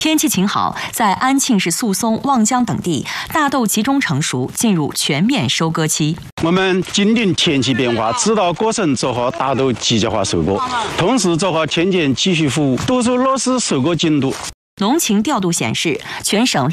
天气晴好，在安庆市宿松、望江等地，大豆集中成熟，进入全面收割期。 我们紧邻天气变化，指导果省做好大豆集结化收割，同时做好田间继续服务，督促落实收割进度。 农情调度显示，全省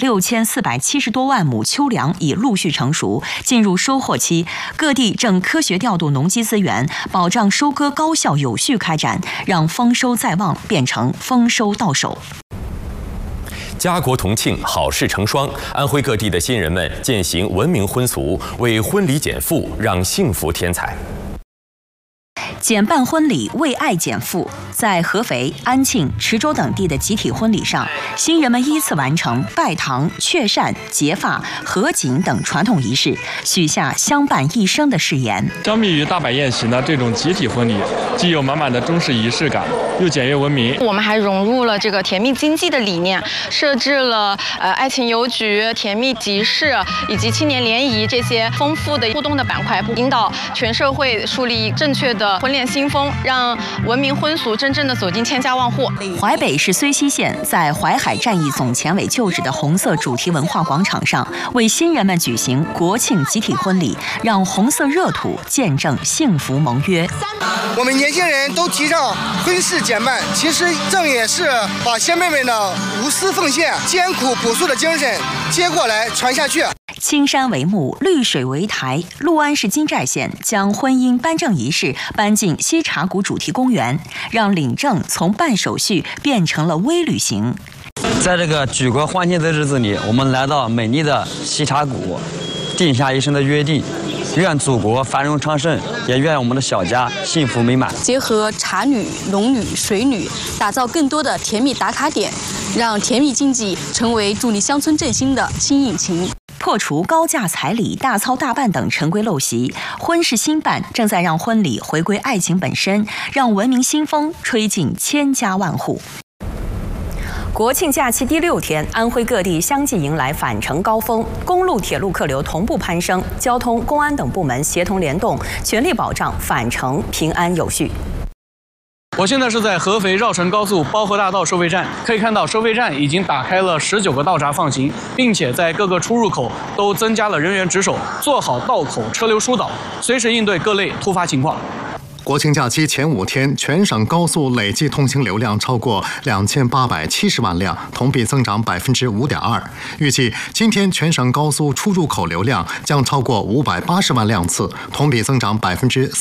6470多万亩秋粮已陆续成熟，进入收获期。各地正科学调度农机资源，保障收割高效有序开展，让丰收在望变成丰收到手。 家国同庆，好事成双。安徽各地的新人们践行文明婚俗，为婚礼减负，让幸福添彩。 减半婚礼为爱减负，在合肥、安庆、池州等地的集体婚礼上，新人们依次完成拜堂、确扇、结发、合卺等传统仪式，许下相伴一生的誓言。 相比于大摆宴席呢，这种集体婚礼既有满满的中式仪式感，又简约文明。 我们还融入了这个甜蜜经济的理念，设置了爱情邮局、甜蜜集市以及青年联谊这些丰富的互动的板块，引导全社会树立正确的婚恋新风，让文明婚俗真正的走进千家万户。 淮北市睢溪县在淮海战役总前委旧址的红色主题文化广场上，为新人们举行国庆集体婚礼，让红色热土见证幸福盟约。 我们年轻人都提倡婚事减半，其实正也是把先辈们的无私奉献、艰苦朴素的精神接过来传下去。 青山为幕，绿水为台，六安市金寨县将婚姻颁证仪式搬进西茶谷主题公园，让领证从办手续变成了微旅行。 在这个举国欢庆的日子里，我们来到美丽的西茶谷，定下一生的约定，愿祖国繁荣昌盛，也愿我们的小家幸福美满。 结合茶旅、农旅、水旅，打造更多的甜蜜打卡点，让甜蜜经济成为助力乡村振兴的新引擎。 破除高价彩礼、大操大办等陈规陋习，婚事新办正在让婚礼回归爱情本身，让文明新风吹进千家万户。国庆假期第6天，安徽各地相继迎来返程高峰，公路、铁路客流同步攀升，交通、公安等部门协同联动，全力保障返程平安有序。 我现在是在合肥绕城高速包河大道收费站，可以看到收费站已经打开了19个道闸放行，并且在各个出入口都增加了人员值守，做好道口车流疏导，随时应对各类突发情况。 国庆假期前5天，全省高速累计通行流量超过2870万辆，同比增长5.2%。预计今天全省高速出入口流量将超过580万辆次，同比增长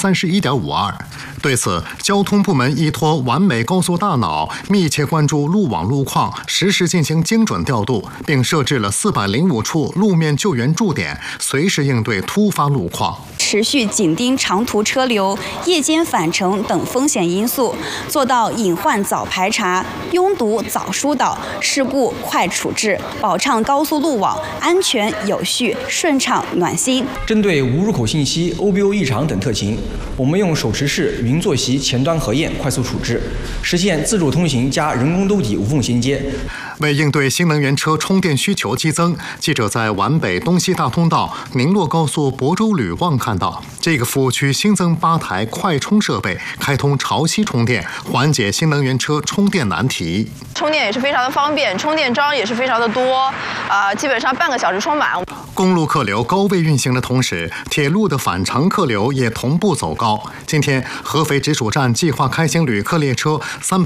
31.52%。对此，交通部门依托完美高速大脑，密切关注路网路况，实时进行精准调度，并设置了405处路面救援驻点，随时应对突发路况。 持续紧盯长途车流、夜间返程等风险因素，做到隐患早排查、拥堵早疏导、事故快处置，保障高速路网安全有序、顺畅暖心。 针对无入口信息、OBO 异常等特情，我们用手持式云坐席前端核验快速处置，实现自主通行加人工兜底无缝衔接。 为应对新能源车充电需求激增，记者在皖北东西大通道宁洛高速亳州吕旺看到，这个服务区新增8台快充设备，开通潮汐充电，缓解新能源车充电难题。 充电也是非常的方便，充电桩也是非常的多，基本上半个小时充满。 公路客流高位运行的同时，铁路的返程客流也同步走高。今天，合肥直属站计划开行旅客列车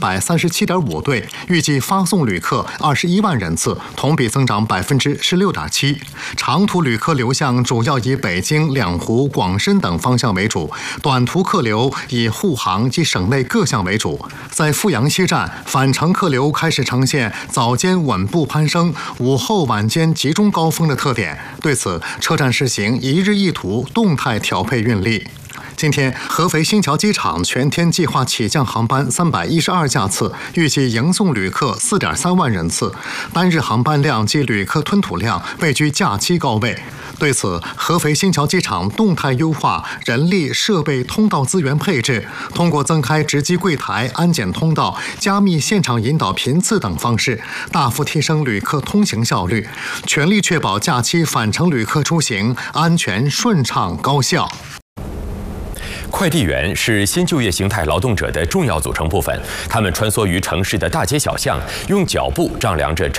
337.5对，预计发送旅客21万人次，同比增长16.7%。长途旅客流向主要以北京、两湖、广深等方向为主，短途客流以沪杭及省内各项为主。在阜阳西站，返程客流开始呈现早间稳步攀升，午后晚间集中高峰的特点。对此，车站实行一日一途动态调配运力。今天，合肥新桥机场全天计划起降航班312架次，预计迎送旅客4.3万人次，单日航班量及旅客吞吐量位居假期高位。对此，合肥新桥机场动态优化人力、设备、通道资源配置，通过增开值机柜台、安检通道、加密现场引导频次等方式，大幅提升旅客通行效率，全力确保假期返程旅客出行安全、顺畅、高效。 快递员是新就业形态劳动者的重要组成部分，他们穿梭于城市的大街小巷，用脚步丈量着